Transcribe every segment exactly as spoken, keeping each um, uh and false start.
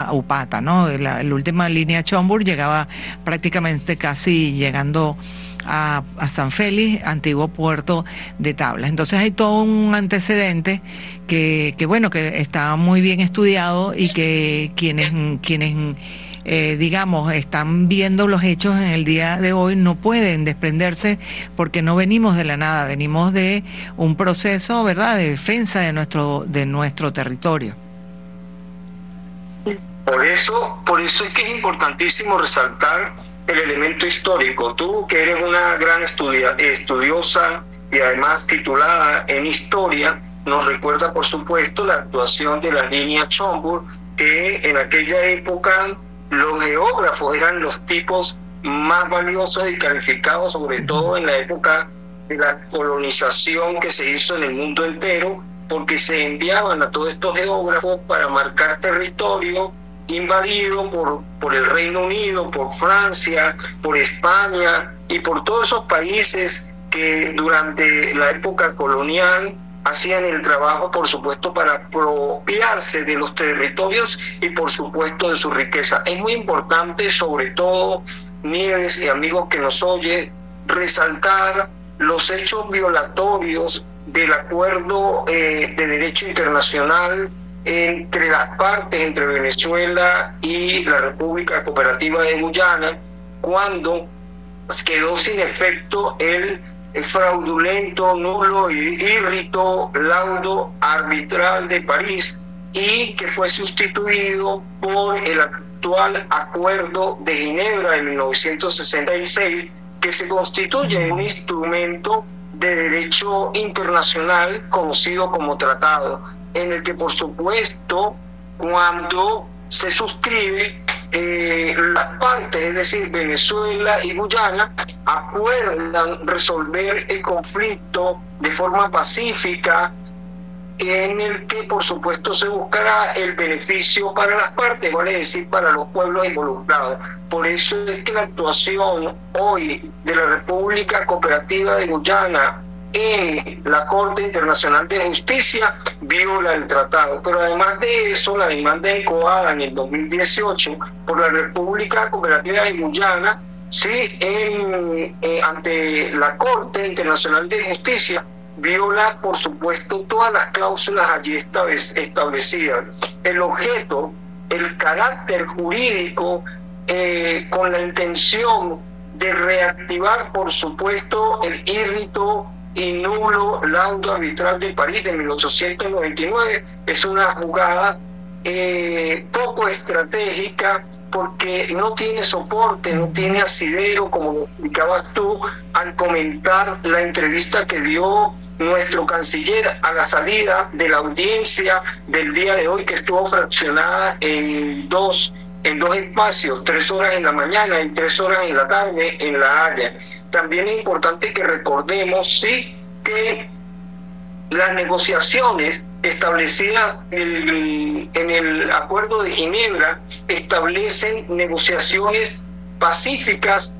a Upata, ¿no? La, la última línea Chonbur llegaba prácticamente casi llegando a, a San Félix, antiguo puerto de Tablas. Entonces hay todo un antecedente que, que bueno, que está muy bien estudiado y que quienes, quienes eh, digamos, están viendo los hechos en el día de hoy no pueden desprenderse, porque no venimos de la nada, venimos de un proceso, ¿verdad?, de defensa de nuestro, de nuestro territorio. Por eso, por eso es que es importantísimo resaltar el elemento histórico. Tú, que eres una gran estudia, estudiosa y además titulada en historia, nos recuerda, por supuesto, la actuación de la línea Chonbur, que en aquella época los geógrafos eran los tipos más valiosos y calificados, sobre todo en la época de la colonización que se hizo en el mundo entero, porque se enviaban a todos estos geógrafos para marcar territorio invadido por, por el Reino Unido, por Francia, por España y por todos esos países que durante la época colonial hacían el trabajo, por supuesto, para apropiarse de los territorios y, por supuesto, de su riqueza. Es muy importante, sobre todo, Nieves y amigos que nos oyen, resaltar los hechos violatorios del acuerdo eh, de derecho internacional entre las partes, entre Venezuela y la República Cooperativa de Guyana, cuando quedó sin efecto el fraudulento, nulo y írrito laudo arbitral de París, y que fue sustituido por el actual Acuerdo de Ginebra de mil novecientos sesenta y seis, que se constituye en un instrumento de derecho internacional conocido como tratado, en el que, por supuesto, cuando se suscribe, eh, las partes, es decir, Venezuela y Guyana, acuerdan resolver el conflicto de forma pacífica, en el que, por supuesto, se buscará el beneficio para las partes, vale decir, para los pueblos involucrados. Por eso es que la actuación hoy de la República Cooperativa de Guyana en la Corte Internacional de Justicia viola el tratado. Pero además de eso, la demanda incoada en el dos mil dieciocho por la República Cooperativa de Guyana, sí, en, eh, ante la Corte Internacional de Justicia, viola, por supuesto, todas las cláusulas allí establecidas. El objeto, el carácter jurídico, eh, con la intención de reactivar, por supuesto, el írrito y nulo laudo arbitral de París de mil ochocientos noventa y nueve, es una jugada eh, poco estratégica, porque no tiene soporte, no tiene asidero, como lo explicabas tú al comentar la entrevista que dio nuestro canciller a la salida de la audiencia del día de hoy, que estuvo fraccionada en dos, en dos espacios, tres horas en la mañana y tres horas en la tarde en La Haya. También es importante que recordemos, sí, que las negociaciones establecidas en, en el Acuerdo de Ginebra establecen negociaciones pacíficas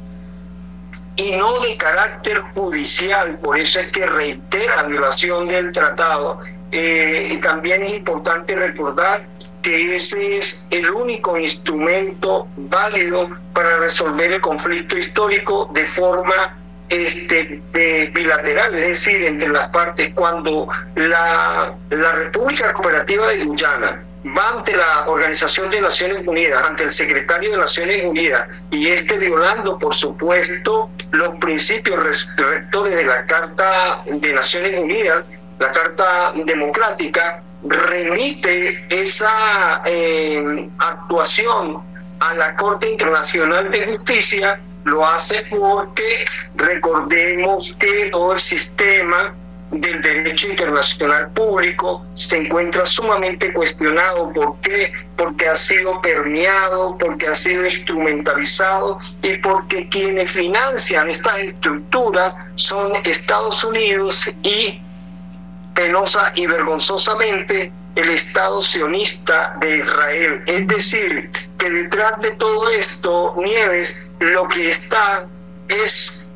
y no de carácter judicial. Por eso es que reitera la violación del tratado. Eh, y también es importante recordar que ese es el único instrumento válido para resolver el conflicto histórico de forma este, de, bilateral, es decir, entre las partes. Cuando la, la República Cooperativa de Guyana va ante la Organización de Naciones Unidas, ante el secretario de Naciones Unidas, y este violando, por supuesto, los principios rectores de la Carta de Naciones Unidas, la Carta Democrática, remite esa eh, actuación a la Corte Internacional de Justicia, lo hace porque recordemos que todo el sistema del derecho internacional público se encuentra sumamente cuestionado. ¿Por qué? Porque ha sido permeado, porque ha sido instrumentalizado y porque quienes financian estas estructuras son Estados Unidos y, penosa y vergonzosamente, el Estado sionista de Israel. Es decir, que detrás de todo esto, Nieves, lo que está es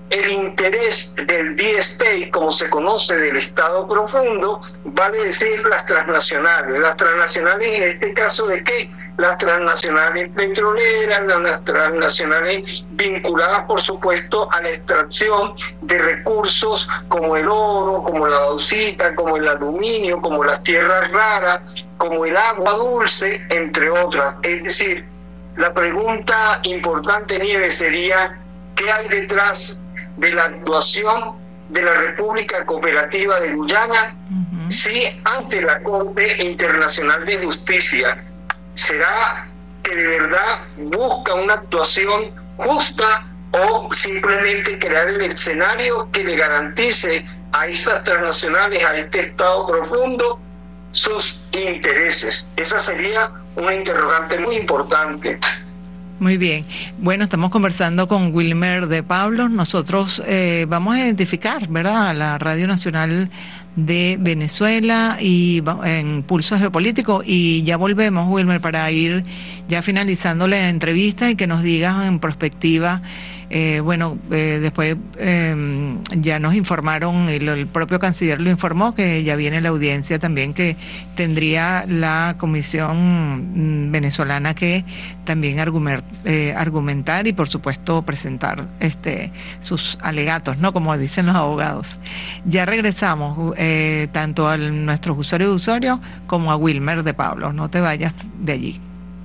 el interés del deep state, como se conoce, del Estado profundo, vale decir las transnacionales. Las transnacionales, en este caso, ¿de qué? Las transnacionales petroleras, las transnacionales vinculadas, por supuesto, a la extracción de recursos como el oro, como la bauxita, como el aluminio, como las tierras raras, como el agua dulce, entre otras. Es decir, la pregunta importante, Nieves, sería ¿qué hay detrás de la actuación de la República Cooperativa de Guyana? Uh-huh. Si ante la Corte Internacional de Justicia, ¿será que de verdad busca una actuación justa o simplemente crear el escenario que le garantice a esas transnacionales, a este Estado profundo, sus intereses? Esa sería una interrogante muy importante. Muy bien. Bueno, estamos conversando con Wilmer de Pablos. Nosotros eh, vamos a identificar, ¿verdad?, la Radio Nacional de Venezuela y en Pulso Geopolítico, y ya volvemos, Wilmer, para ir ya finalizando la entrevista y que nos digas en perspectiva. Eh, bueno, eh, después eh, ya nos informaron, el, el propio canciller lo informó, que ya viene la audiencia también que tendría la Comisión Venezolana que también argumentar, eh, argumentar y por supuesto presentar este sus alegatos, ¿no?, como dicen los abogados. Ya regresamos eh, tanto a nuestros usuarios de usuarios como a Wilmer de Pablo. No te vayas de allí.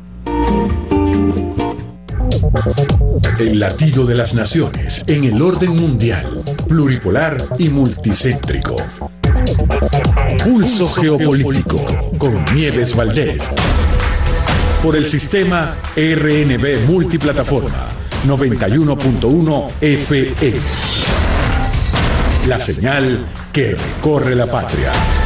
El latido de las naciones en el orden mundial, pluripolar y multicéntrico. Pulso Geopolítico con Nieves Valdés. Por el sistema R N B Multiplataforma noventa y uno punto uno F M. La señal que recorre la patria.